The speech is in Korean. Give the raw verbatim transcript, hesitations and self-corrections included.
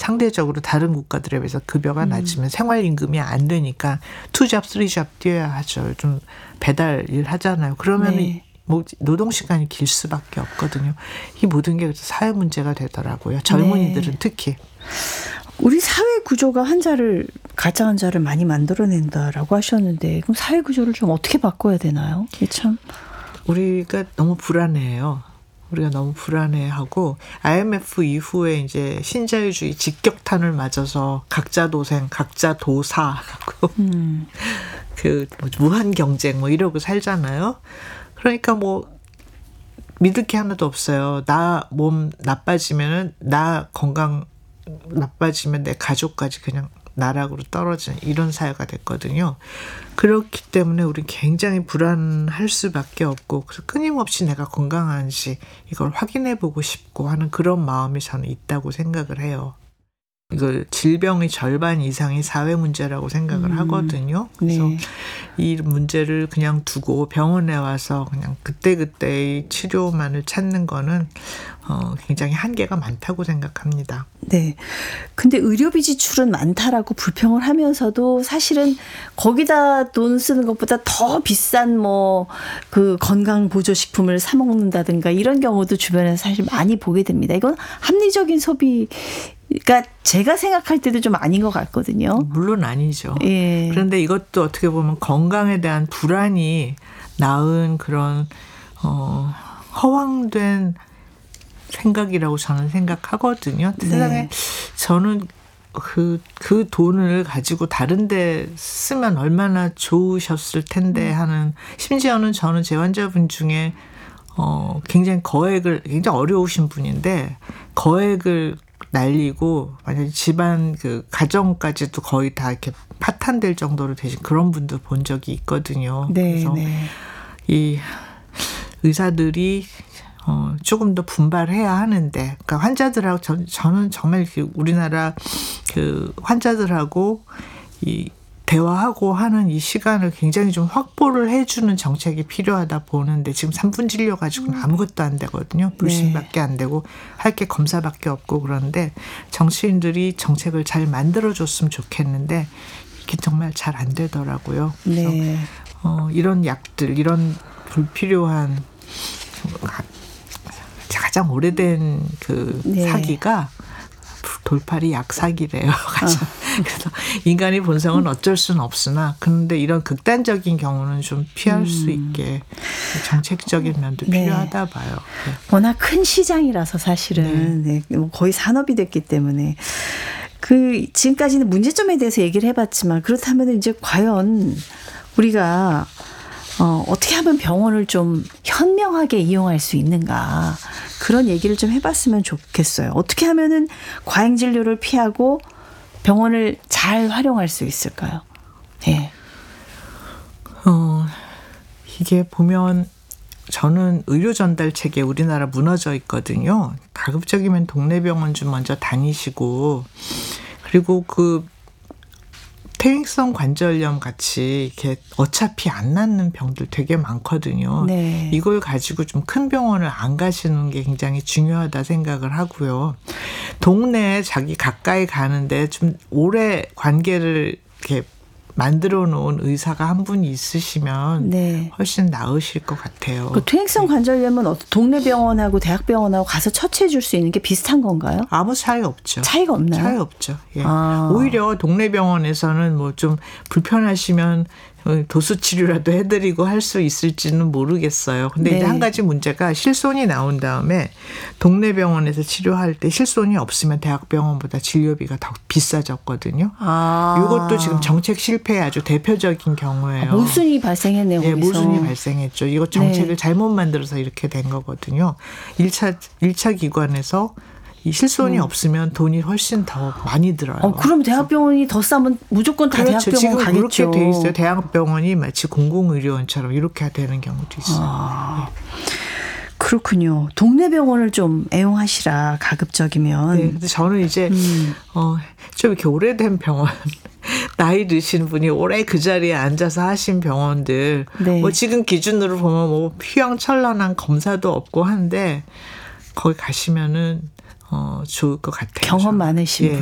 상대적으로 다른 국가들에 비해서 급여가 음. 낮으면 생활임금이 안 되니까 투잡, 쓰리잡 뛰어야 하죠. 좀 배달 일 하잖아요. 그러면 네. 뭐 노동시간이 길 수밖에 없거든요. 이 모든 게 사회 문제가 되더라고요. 젊은이들은 네. 특히. 우리 사회 구조가 환자를 가짜 환자를 많이 만들어낸다라고 하셨는데 그럼 사회 구조를 좀 어떻게 바꿔야 되나요? 이게 참 우리가 너무 불안해요. 우리가 너무 불안해하고 아이엠에프 이후에 이제 신자유주의 직격탄을 맞아서 각자 도생, 각자 도사하고 음. 그 뭐 무한 경쟁 뭐 이러고 살잖아요. 그러니까 뭐 믿을 게 하나도 없어요. 나 몸 나빠지면은 나 건강 나빠지면 내 가족까지 그냥 나락으로 떨어지는 이런 사회가 됐거든요. 그렇기 때문에 우리 굉장히 불안할 수밖에 없고 그래서 끊임없이 내가 건강한지 이걸 확인해 보고 싶고 하는 그런 마음이 저는 있다고 생각을 해요. 이걸 질병의 절반 이상이 사회 문제라고 생각을 음, 하거든요. 그래서 네. 이 문제를 그냥 두고 병원에 와서 그냥 그때그때의 치료만을 찾는 거는 어, 굉장히 한계가 많다고 생각합니다. 네. 근데 의료비 지출은 많다라고 불평을 하면서도 사실은 거기다 돈 쓰는 것보다 더 비싼 뭐 그 건강 보조식품을 사 먹는다든가 이런 경우도 주변에서 사실 많이 보게 됩니다. 이건 합리적인 소비 그러니까 제가 생각할 때도 좀 아닌 것 같거든요. 물론 아니죠. 예. 그런데 이것도 어떻게 보면 건강에 대한 불안이 낳은 그런 어, 허황된 생각이라고 저는 생각하거든요. 네. 세상에 저는 그, 그 돈을 가지고 다른 데 쓰면 얼마나 좋으셨을 텐데 하는 심지어는 저는 제 환자분 중에 어, 굉장히 거액을 굉장히 어려우신 분인데 거액을 날리고 만약에 집안 그 가정까지도 거의 다 이렇게 파탄될 정도로 되신 그런 분들 본 적이 있거든요. 네, 그래서 네. 이 의사들이 어, 조금 더 분발해야 하는데, 그러니까 환자들하고 저, 저는 정말 그 우리나라 그 환자들하고 이 대화하고 하는 이 시간을 굉장히 좀 확보를 해주는 정책이 필요하다 보는데 지금 삼 분 진료 가지고는 아무것도 안 되거든요. 불신밖에 안 되고 할 게 검사밖에 없고 그런데 정치인들이 정책을 잘 만들어줬으면 좋겠는데 이게 정말 잘 안 되더라고요. 그래서 네. 어, 이런 약들, 이런 불필요한 가장 오래된 그 네. 사기가 돌팔이 약사기래요. 가장. 아. 그래서 인간의 본성은 어쩔 수는 없으나 그런데 이런 극단적인 경우는 좀 피할 음. 수 있게 정책적인 면도 네. 필요하다 봐요. 네. 워낙 큰 시장이라서 사실은 네. 네. 거의 산업이 됐기 때문에 그 지금까지는 문제점에 대해서 얘기를 해봤지만 그렇다면 이제 과연 우리가 어, 어떻게 하면 병원을 좀 현명하게 이용할 수 있는가 그런 얘기를 좀 해봤으면 좋겠어요. 어떻게 하면은 과잉 진료를 피하고 병원을 잘 활용할 수 있을까요? 네. 어, 이게 보면 저는 의료 전달 체계 우리나라 무너져 있거든요. 가급적이면 동네 병원 좀 먼저 다니시고 그리고 그 퇴행성 관절염 같이 이렇게 어차피 안 낫는 병들 되게 많거든요. 네. 이걸 가지고 좀 큰 병원을 안 가시는 게 굉장히 중요하다 생각을 하고요. 동네에 자기 가까이 가는데 좀 오래 관계를 이렇게 만들어 놓은 의사가 한 분 있으시면 네. 훨씬 나으실 것 같아요. 그 퇴행성 관절염은 동네 병원하고 대학병원하고 가서 처치해 줄 수 있는 게 비슷한 건가요? 아무 차이 없죠. 차이가 없나요? 차이 없죠. 예. 아. 오히려 동네 병원에서는 뭐 좀 불편하시면 도수 치료라도 해드리고 할 수 있을지는 모르겠어요. 근데 네. 이제 한 가지 문제가 실손이 나온 다음에 동네 병원에서 치료할 때 실손이 없으면 대학병원보다 진료비가 더 비싸졌거든요. 아. 이것도 지금 정책 실패의 아주 대표적인 경우예요. 아, 모순이 발생했네요. 네, 거기서. 모순이 발생했죠. 이거 정책을 네. 잘못 만들어서 이렇게 된 거거든요. 일 차, 일 차 기관에서 이 실손이 음. 없으면 돈이 훨씬 더 많이 들어요. 어, 그럼 대학병원이 더 싸면 무조건 다 그렇죠. 대학병원 지금 가겠죠. 그렇게 돼 있어요. 대학병원이 마치 공공의료원처럼 이렇게 되는 경우도 있어요. 아, 네. 그렇군요. 동네 병원을 좀 애용하시라 가급적이면. 네, 근데 저는 이제 음. 어, 좀 이렇게 오래된 병원. 나이 드신 분이 오래 그 자리에 앉아서 하신 병원들 네. 뭐 지금 기준으로 보면 뭐 휘황찬란한 검사도 없고 한데 거기 가시면은 어, 좋을 것 같아요. 경험 많으신 예,